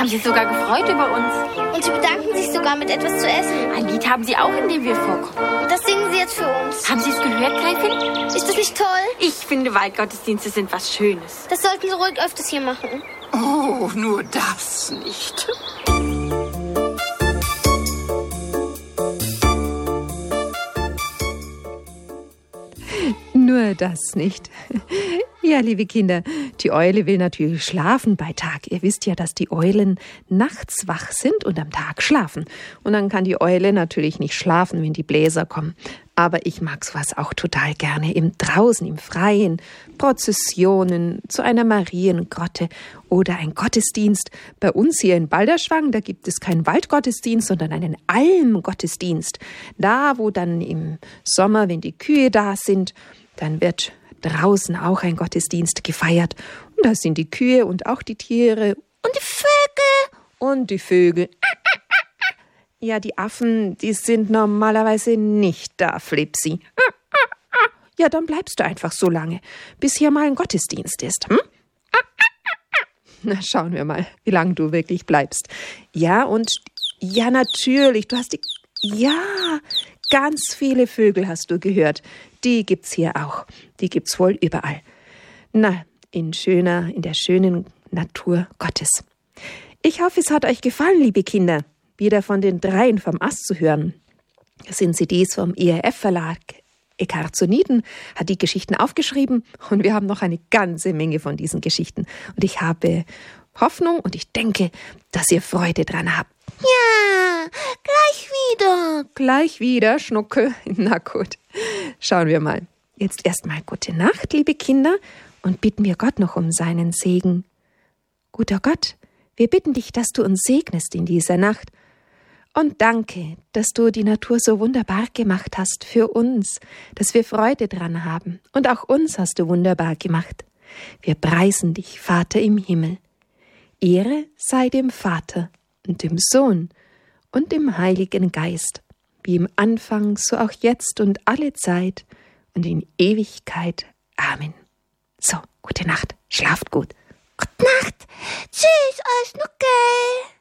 haben sich sogar gefreut über uns. Und sie bedanken sich sogar mit etwas zu essen. Ein Lied haben sie auch, in dem wir vorkommen. Und das singen sie jetzt für uns. Haben Sie es gehört, Gräfin? Ist das nicht toll? Ich finde, Waldgottesdienste sind was Schönes. Das sollten sie ruhig öfters hier machen. Oh, nur das nicht. Nur das nicht. Ja, liebe Kinder, die Eule will natürlich schlafen bei Tag. Ihr wisst ja, dass die Eulen nachts wach sind und am Tag schlafen. Und dann kann die Eule natürlich nicht schlafen, wenn die Bläser kommen. Aber ich mag sowas auch total gerne. Draußen, im Freien, Prozessionen, zu einer Mariengrotte oder ein Gottesdienst. Bei uns hier in Balderschwang, da gibt es keinen Waldgottesdienst, sondern einen Almgottesdienst. Da, wo dann im Sommer, wenn die Kühe da sind, dann wird draußen auch ein Gottesdienst gefeiert. Und da sind die Kühe und auch die Tiere und die Vögel. Und die Vögel. Ja, die Affen, die sind normalerweise nicht da, Flipsi. Ja, dann bleibst du einfach so lange, bis hier mal ein Gottesdienst ist. Hm? Na, schauen wir mal, wie lange du wirklich bleibst. Ja, und ja, natürlich, du hast ganz viele Vögel hast du gehört. Die gibt's hier auch. Die gibt's wohl überall. Na, in der schönen Natur Gottes. Ich hoffe, es hat euch gefallen, liebe Kinder, wieder von den Dreien vom Ast zu hören. Das sind CDs vom ERF-Verlag. Eckhard Zoniden hat die Geschichten aufgeschrieben und wir haben noch eine ganze Menge von diesen Geschichten. Und ich habe Hoffnung und ich denke, dass ihr Freude dran habt. Ja, gleich wieder. Gleich wieder, Schnuckel. Na gut, schauen wir mal. Jetzt erstmal gute Nacht, liebe Kinder, und bitten wir Gott noch um seinen Segen. Guter Gott, wir bitten dich, dass du uns segnest in dieser Nacht. Und danke, dass du die Natur so wunderbar gemacht hast für uns, dass wir Freude dran haben. Und auch uns hast du wunderbar gemacht. Wir preisen dich, Vater im Himmel. Ehre sei dem Vater und dem Sohn und dem Heiligen Geist, wie im Anfang, so auch jetzt und alle Zeit und in Ewigkeit. Amen. So, gute Nacht, schlaft gut. Gute Nacht. Tschüss, euer Schnuckel.